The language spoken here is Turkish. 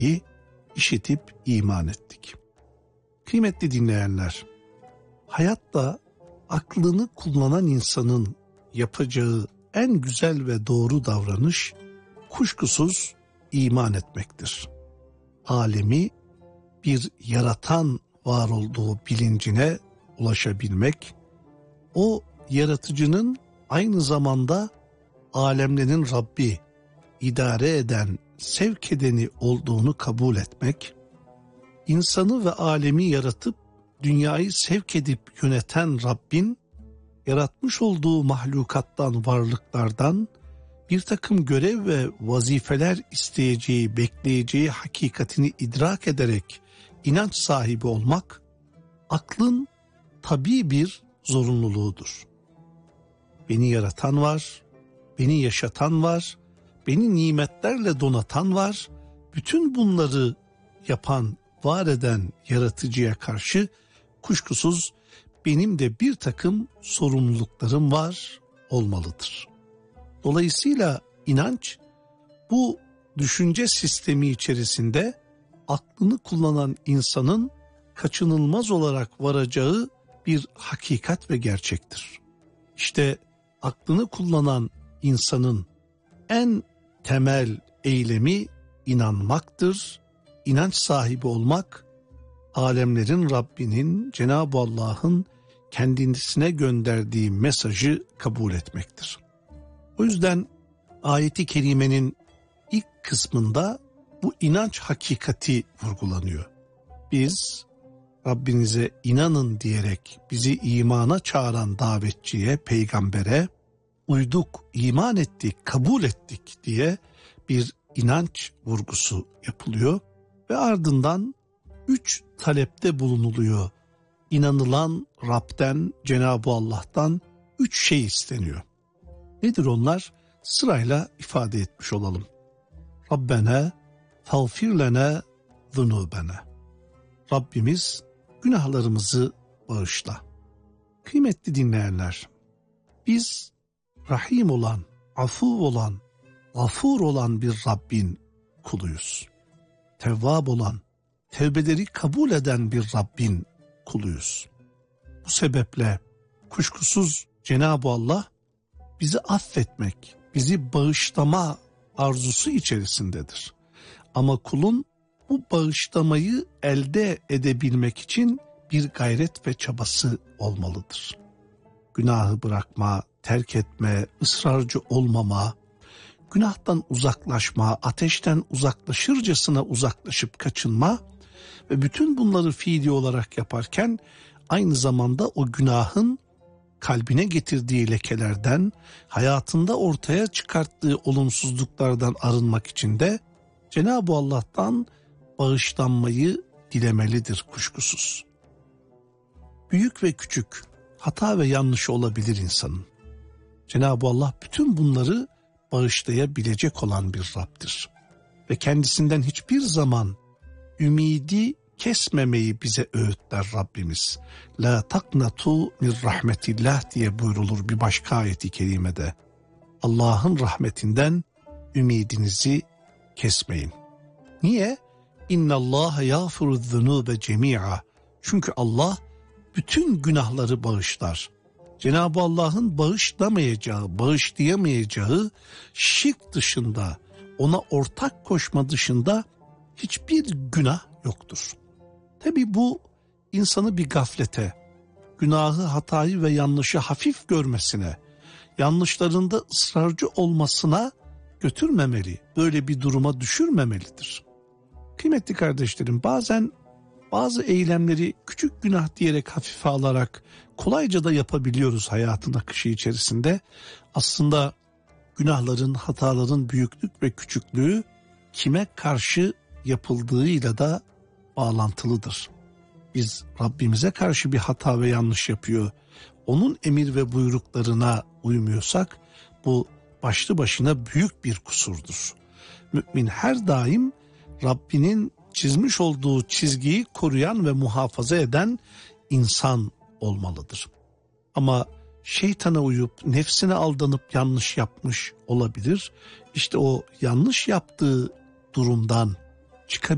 işitip iman ettik. Kıymetli dinleyenler, hayatta aklını kullanan insanın yapacağı en güzel ve doğru davranış kuşkusuz iman etmektir. Alemi bir yaratan var olduğu bilincine ulaşabilmek, o yaratıcının aynı zamanda alemlerin Rabbi, idare eden, sevk edeni olduğunu kabul etmek, insanı ve alemi yaratıp dünyayı sevk edip yöneten Rabbin, yaratmış olduğu mahlukattan, varlıklardan bir takım görev ve vazifeler isteyeceği, bekleyeceği hakikatini idrak ederek inanç sahibi olmak, aklın tabii bir zorunluluğudur. Beni yaratan var, beni yaşatan var, beni nimetlerle donatan var, bütün bunları yapan, var eden yaratıcıya karşı kuşkusuz benim de bir takım sorumluluklarım var, olmalıdır. Dolayısıyla inanç bu düşünce sistemi içerisinde aklını kullanan insanın kaçınılmaz olarak varacağı bir hakikat ve gerçektir. İşte aklını kullanan insanın en temel eylemi inanmaktır. İnanç sahibi olmak, alemlerin Rabbinin, Cenab-ı Allah'ın kendisine gönderdiği mesajı kabul etmektir. O yüzden ayeti kerimenin ilk kısmında bu inanç hakikati vurgulanıyor. Biz Rabbinize inanın diyerek bizi imana çağıran davetçiye, peygambere uyduk, iman ettik, kabul ettik diye bir inanç vurgusu yapılıyor ve ardından 3 talepte bulunuluyor. İnanılan Rab'den, Cenab-ı Allah'tan 3 şey isteniyor. Nedir onlar? Sırayla ifade etmiş olalım. Rabbena fağfir lena zunubena. Rabbimiz günahlarımızı bağışla. Kıymetli dinleyenler, biz Rahim olan, afu olan, gafur olan bir Rabbin kuluyuz. Tevvab olan, tevbeleri kabul eden bir Rabbin kuluyuz. Bu sebeple kuşkusuz Cenab-ı Allah bizi affetmek, bizi bağışlama arzusu içerisindedir. Ama kulun bu bağışlamayı elde edebilmek için bir gayret ve çabası olmalıdır. Günahı bırakma, terk etme, ısrarcı olmama, günahtan uzaklaşma, ateşten uzaklaşırcasına uzaklaşıp kaçınma ve bütün bunları fiili olarak yaparken aynı zamanda o günahın kalbine getirdiği lekelerden, hayatında ortaya çıkarttığı olumsuzluklardan arınmak için de Cenab-ı Allah'tan bağışlanmayı dilemelidir kuşkusuz. Büyük ve küçük, hata ve yanlışı olabilir insanın. Cenab-ı Allah bütün bunları bağışlayabilecek olan bir Rabb'dir. Ve kendisinden hiçbir zaman ümidi kesmemeyi bize öğütler Rabbimiz. La taknatu min rahmetillah diye buyrulur bir başka ayeti kerimede. Allah'ın rahmetinden ümidinizi kesmeyin. Niye? İnna Allah yağfiru zunube cemi'a. Çünkü Allah bütün günahları bağışlar. Cenab-ı Allah'ın bağışlamayacağı, bağışlayamayacağı şirk dışında, ona ortak koşma dışında hiçbir günah yoktur. Tabi bu insanı bir gaflete, günahı, hatayı ve yanlışı hafif görmesine, yanlışlarında ısrarcı olmasına götürmemeli, böyle bir duruma düşürmemelidir. Kıymetli kardeşlerim, bazen bazı eylemleri küçük günah diyerek hafife alarak kolayca da yapabiliyoruz hayatın akışı içerisinde. Aslında günahların, hataların büyüklük ve küçüklüğü kime karşı yapıldığıyla da bağlantılıdır. Biz Rabbimize karşı bir hata ve yanlış yapıyor, onun emir ve buyruklarına uymuyorsak bu başlı başına büyük bir kusurdur. Mümin her daim Rabbinin çizmiş olduğu çizgiyi koruyan ve muhafaza eden insan olmalıdır. Ama şeytana uyup nefsine aldanıp yanlış yapmış olabilir. İşte o yanlış yaptığı durumdan çıkabilmek